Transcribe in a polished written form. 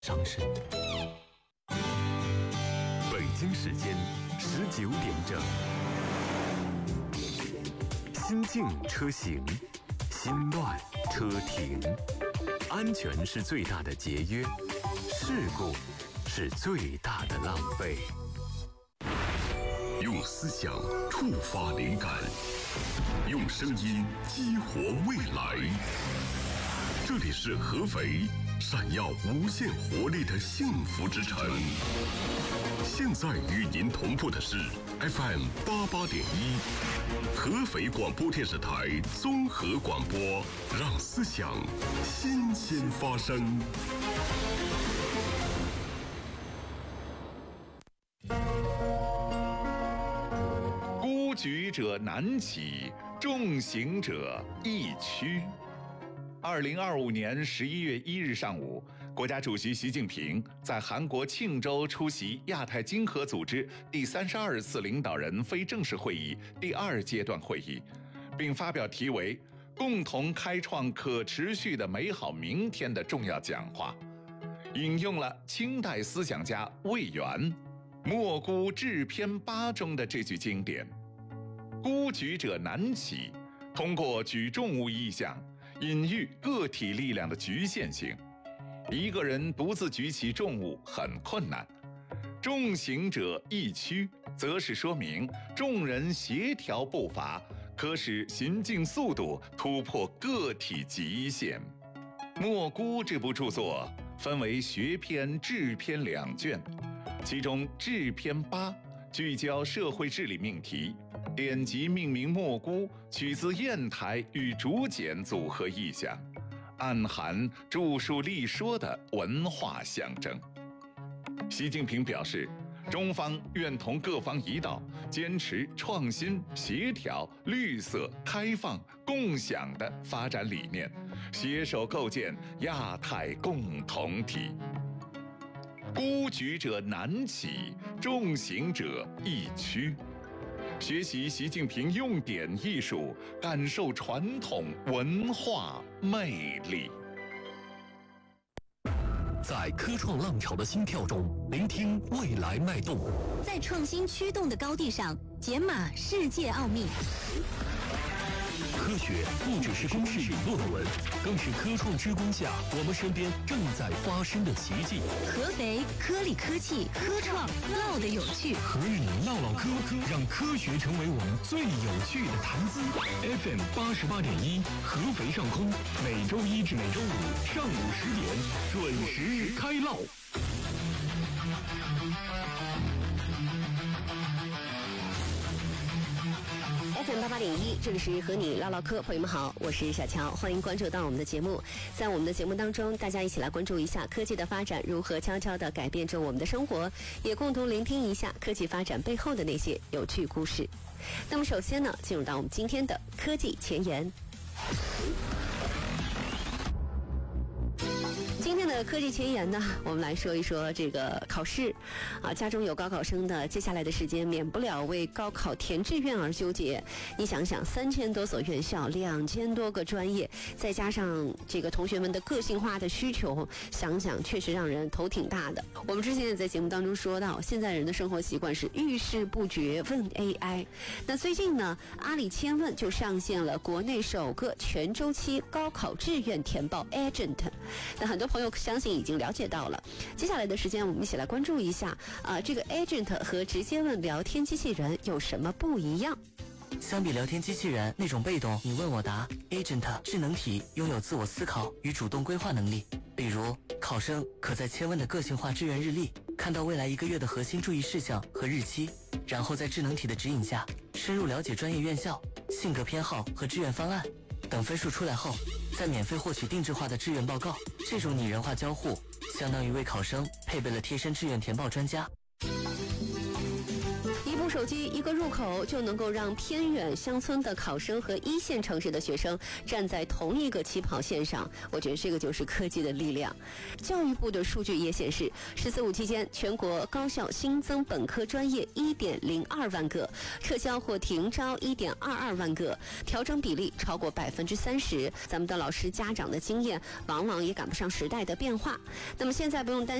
上身。北京时间19点整，心静车行，心乱车停。安全是最大的节约，事故是最大的浪费。 用思想触发灵感，用声音激活未来。这里是合肥闪耀无限活力的幸福之城。现在与您同步的是 FM 88.1，合肥广播电视台综合广播，让思想新鲜发生。 孤举者难起，重行者易趋。2025年11月1日上午，国家主席习近平在韩国庆州出席亚太经合组织第32次领导人非正式会议第2阶段会议，并发表题为《共同开创可持续的美好明天》的重要讲话，引用了清代思想家魏源《莫孤志篇8》中的这句经典：孤举者难起，通过举重物意象隐喻个体力量的局限性，一个人独自举起重物很困难。重行者易趋，则是说明众人协调步伐，可使行进速度突破个体极限。莫孤这部著作分为学篇、志篇2卷，其中志篇8聚焦社会治理命题，典籍命名莫孤，取自砚台与竹简组合意象，暗含著述立说的文化象征。习近平表示，中方愿同各方一道，坚持创新、协调、绿色、开放、共享的发展理念，携手构建亚太共同体。孤举者难起，重行者易趋。学习习近平用典艺术，感受传统文化魅力。 在科创浪潮的心跳中，聆听未来脉动； 在创新驱动的高地上，解码世界奥秘。 科学不只是公式与论文，更是科创之光下我们身边正在发生的奇迹。 合肥科力科技科创唠得有趣， 和你唠唠科，让科学成为我们最有趣的谈资。FM 88.1，合肥上空，每周一至每周五上午10点准时开唠。 FM 88.1，这里是和你唠唠嗑，朋友们好，我是小乔，欢迎关注到我们的节目。在我们的节目当中，大家一起来关注一下科技的发展如何悄悄地改变着我们的生活，也共同聆听一下科技发展背后的那些有趣故事。那么首先呢，进入到我们今天的科技前沿。今天的科技前沿呢，我们来说一说这个考试啊，家中有高考生的，接下来的时间免不了为高考填志愿而纠结。你想想，3000多所院校，2000多个专业，再加上这个同学们的个性化的需求，想想确实让人头挺大的。我们之前也在节目当中说到，现在人的生活习惯是遇事不决问 AI。那最近呢，阿里千问就上线了国内首个全周期高考志愿填报 Agent。那很多朋友相信已经了解到了。接下来的时间，我们一起来关注一下这个 Agent 和直接问聊天机器人有什么不一样。 相比聊天机器人那种被动你问我答 ，Agent 智能体拥有自我思考与主动规划能力。比如，考生可在千问的个性化志愿日历看到未来1个月的核心注意事项和日期，然后在智能体的指引下，深入了解专业院校、性格偏好和志愿方案。等分数出来后，再免费获取定制化的志愿报告。这种拟人化交互，相当于为考生配备了贴身志愿填报专家。 一部手机一个入口就能够让偏远乡村的考生和一线城市的学生站在同一个起跑线上，我觉得这个就是科技的力量。教育部的数据也显示，“14五”期间全国高校新增本科专业 1.02 万个，撤销或停招 1.22 万个，调整比例超过30%。咱们的老师家长的经验往往也赶不上时代的变化。那么现在不用担心